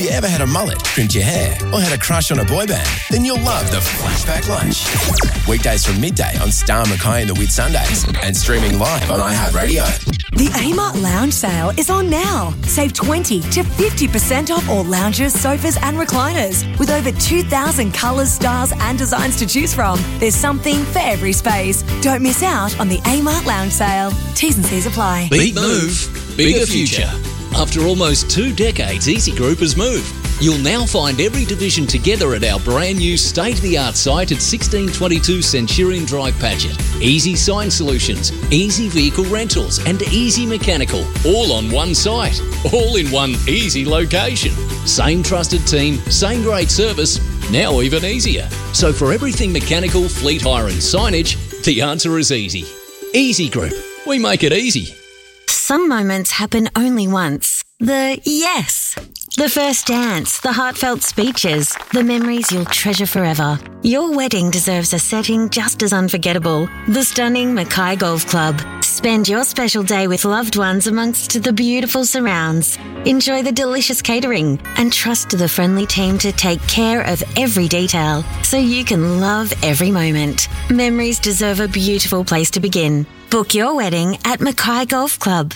you ever had a mullet, crimped your hair, or had a crush on a boy band, then you'll love the Flashback Lunch. Weekdays from midday on Star Mackay and the Whitsundays and streaming live on iHeartRadio. The Amart Lounge sale is on now. Save 20 to 50% off all lounges, sofas and recliners. With over 2,000 colours, styles and designs to choose from, there's something for every space. Don't miss out on the Amart Lounge sale. T's and C's apply. Big move, bigger future. After almost 2 decades, Easy Group has moved. You'll now find every division together at our brand new state-of-the-art site at 1622 Centurion Drive, Paget. Easy Sign Solutions, Easy Vehicle Rentals and Easy Mechanical, all on one site, all in one easy location. Same trusted team, same great service, now even easier. So for everything mechanical, fleet hire and signage, the answer is easy. Easy Group, we make it easy. Some moments happen only once. The yes. The first dance, the heartfelt speeches, the memories you'll treasure forever. Your wedding deserves a setting just as unforgettable. The stunning Mackay Golf Club. Spend your special day with loved ones amongst the beautiful surrounds. Enjoy the delicious catering and trust the friendly team to take care of every detail so you can love every moment. Memories deserve a beautiful place to begin. Book your wedding at Mackay Golf Club.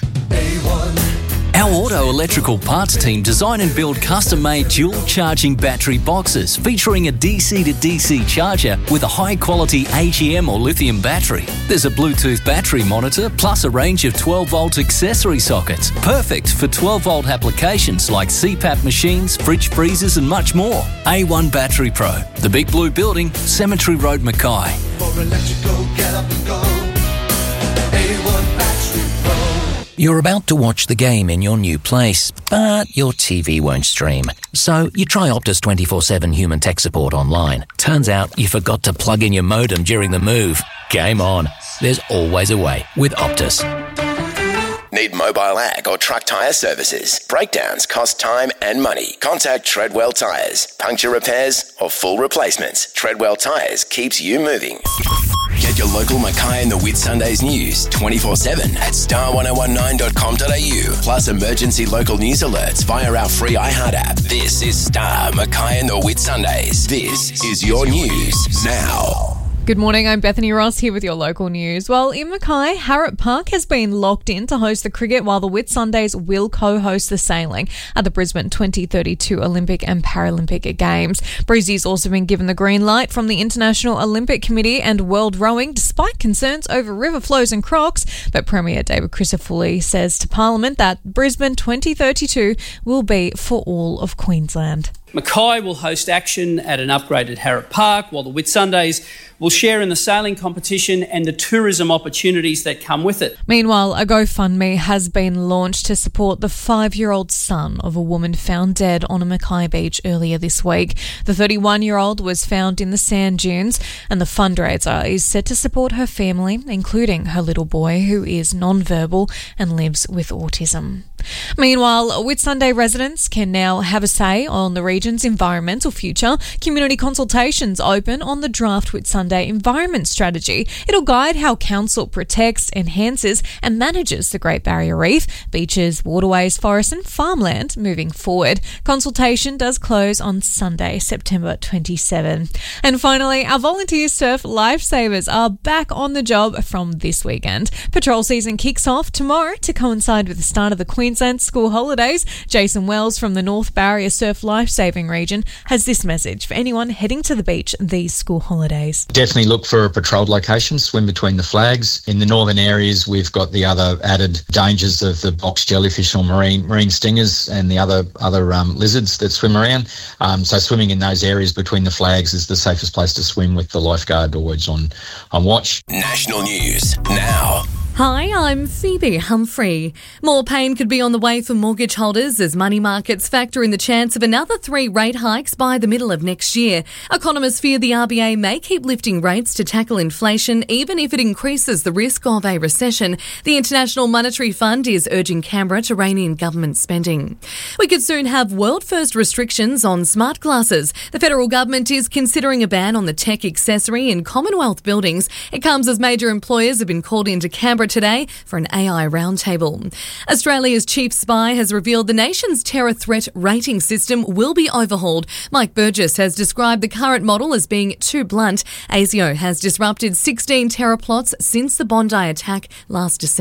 Our auto electrical parts team design and build custom-made dual-charging battery boxes featuring a DC to DC charger with a high-quality AGM or lithium battery. There's a Bluetooth battery monitor plus a range of 12-volt accessory sockets, perfect for 12-volt applications like CPAP machines, fridge freezers and much more. A1 Battery Pro, the Big Blue Building, Cemetery Road, Mackay. For electrical, get up and go. A1 Battery Pro. You're about to watch the game in your new place, but your TV won't stream. So you try Optus 24/7 human tech support online. Turns out you forgot to plug in your modem during the move. Game on. There's always a way with Optus. Need mobile ag or truck tyre services? Breakdowns cost time and money. Contact Treadwell Tyres. Puncture repairs or full replacements. Treadwell Tyres keeps you moving. Get your local Mackay and the Whitsundays news 24/7 at star1019.com.au. Plus emergency local news alerts via our free iHeart app. This is Star Mackay and the Whitsundays. This is your news now. Good morning, I'm Bethany Ross here with your local news. Well, in Mackay, Harrop Park has been locked in to host the cricket while the Whitsundays will co-host the sailing at the Brisbane 2032 Olympic and Paralympic Games. Breezy's also been given the green light from the International Olympic Committee and World Rowing despite concerns over river flows and crocs, but Premier David Crisafulli says to Parliament that Brisbane 2032 will be for all of Queensland. Mackay will host action at an upgraded Harrop Park, while the Whitsundays will share in the sailing competition and the tourism opportunities that come with it. Meanwhile, a GoFundMe has been launched to support the 5-year-old son of a woman found dead on a Mackay beach earlier this week. The 31-year-old was found in the sand dunes, and the fundraiser is set to support her family, including her little boy, who is non-verbal and lives with autism. Meanwhile, Whitsunday residents can now have a say on the region's environmental future. Community consultations open on the draft Whitsunday Environment Strategy. It'll guide how council protects, enhances and manages the Great Barrier Reef, beaches, waterways, forests and farmland moving forward. Consultation does close on Sunday, September 27. And finally, our volunteer surf lifesavers are back on the job from this weekend. Patrol season kicks off tomorrow to coincide with the start of the Queensland school holidays. Jason Wells from the North Barrier Surf Lifesaving Region has this message for anyone heading to the beach these school holidays. Definitely look for a patrolled location, swim between the flags. In the northern areas, we've got the other added dangers of the box jellyfish or marine stingers and the other lizards that swim around. So swimming in those areas between the flags is the safest place to swim with the lifeguard always on watch. National news now. Hi, I'm Phoebe Humphrey. More pain could be on the way for mortgage holders as money markets factor in the chance of another 3 rate hikes by the middle of next year. Economists fear the RBA may keep lifting rates to tackle inflation, even if it increases the risk of a recession. The International Monetary Fund is urging Canberra to rein in government spending. We could soon have world-first restrictions on smart glasses. The federal government is considering a ban on the tech accessory in Commonwealth buildings. It comes as major employers have been called into Canberra today for an AI roundtable. Australia's chief spy has revealed the nation's terror threat rating system will be overhauled. Mike Burgess has described the current model as being too blunt. ASIO has disrupted 16 terror plots since the Bondi attack last December.